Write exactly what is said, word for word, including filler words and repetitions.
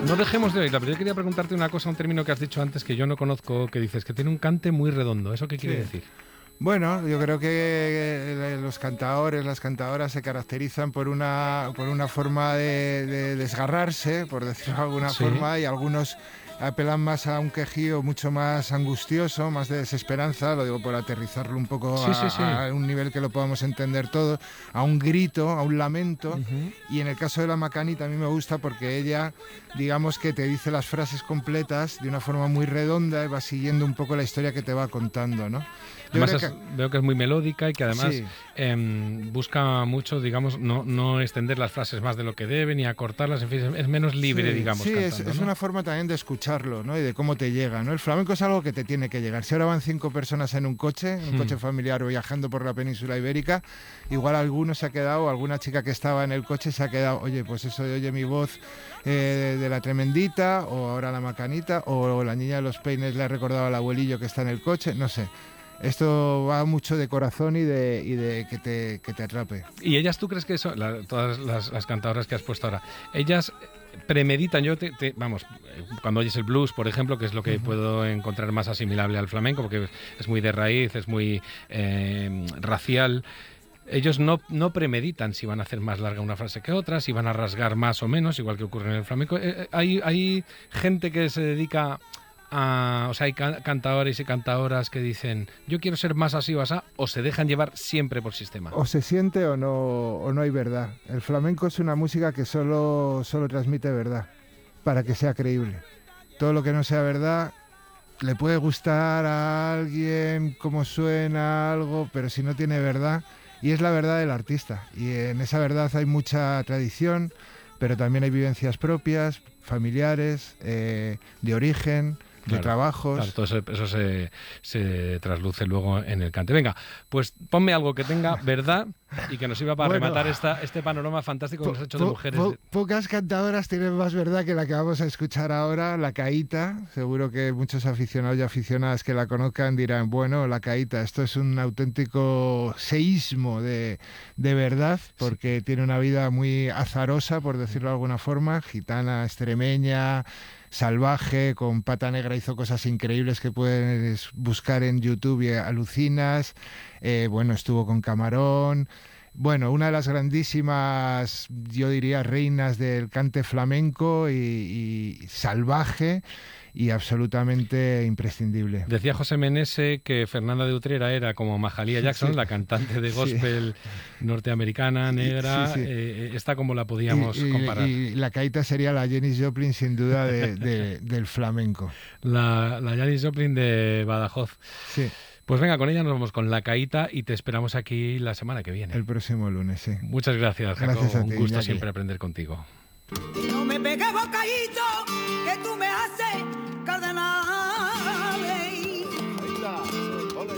No dejemos de oírla, pero yo quería preguntarte una cosa, un término que has dicho antes que yo no conozco, que dices que tiene un cante muy redondo. ¿Eso qué quiere Sí. decir? Bueno, yo creo que los cantaores, las cantadoras se caracterizan por una, por una forma de, de desgarrarse, por decirlo de alguna Sí. forma, y algunos apelan más a un quejío mucho más angustioso, más de desesperanza, lo digo por aterrizarlo un poco Sí, a, sí, sí. a un nivel que lo podamos entender todo, a un grito, a un lamento. Uh-huh. Y en el caso de la Macanita a mí me gusta porque ella, digamos que te dice las frases completas de una forma muy redonda y va siguiendo un poco la historia que te va contando, ¿no? Yo Además creo es, que... veo que es muy melódica y que además Sí. eh, busca mucho, digamos, no, no extender las frases más de lo que debe ni acortarlas, en fin, es menos libre, Sí, digamos, sí, cantando, es, es ¿no? una forma también de escucharlo, ¿no? Y de cómo te llega, ¿no? El flamenco es algo que te tiene que llegar. Si ahora van cinco personas en un coche, en un Hmm. coche familiar o viajando por la península ibérica, igual alguno se ha quedado, alguna chica que estaba en el coche se ha quedado, oye, pues eso de oye mi voz eh, de la Tremendita, o ahora la Macanita, o la niña de los peines le ha recordado al abuelillo que está en el coche, no sé. Esto va mucho de corazón y de, y de que, te, que te atrape. ¿Y ellas tú crees que eso, la, todas las, las cantadoras que has puesto ahora, ellas premeditan? Yo te, te, vamos, cuando oyes el blues, por ejemplo, que es lo que uh-huh. puedo encontrar más asimilable al flamenco, porque es muy de raíz, es muy eh, racial. Ellos no, no premeditan si van a hacer más larga una frase que otra, si van a rasgar más o menos, igual que ocurre en el flamenco. Eh, hay, hay gente que se dedica a... O sea, hay can- cantadores y cantadoras que dicen yo quiero ser más así o asá, o se dejan llevar siempre por sistema. O se siente o no, o no hay verdad. El flamenco es una música que solo, solo transmite verdad, para que sea creíble. Todo lo que no sea verdad... Le puede gustar a alguien cómo suena algo, pero si no tiene verdad, y es la verdad del artista, y en esa verdad hay mucha tradición, pero también hay vivencias propias, familiares, eh, de origen, claro, de trabajos. Claro, todo eso, eso se, se trasluce luego en el cante. Venga, pues ponme algo que tenga verdad y que nos sirva para bueno, rematar esta, este panorama fantástico que nos has hecho de mujeres. Po, pocas cantadoras tienen más verdad que la que vamos a escuchar ahora, La Caíta. Seguro que muchos aficionados y aficionadas que la conozcan dirán, bueno, La Caíta, esto es un auténtico seísmo de, de verdad, porque sí. tiene una vida muy azarosa, por decirlo de alguna forma, gitana, extremeña, salvaje, con Pata Negra hizo cosas increíbles que puedes buscar en YouTube y alucinas. Eh, bueno, estuvo con Camarón. Bueno, una de las grandísimas, yo diría, reinas del cante flamenco y, y salvaje y absolutamente imprescindible. Decía José Menese que Fernanda de Utrera era como Mahalia Jackson, sí. la cantante de gospel sí. norteamericana, negra. Sí, sí. Eh, esta como la podíamos y, y, comparar. Y La Caíta sería la Janis Joplin, sin duda, de, de, del flamenco. La, la Janis Joplin de Badajoz. Sí. Pues venga, con ella nos vamos con La Caíta y te esperamos aquí la semana que viene. El próximo lunes, sí. Muchas gracias, Jacob. Gracias a ti, Un gusto Iñaki. siempre aprender contigo. No me pegué bocadito.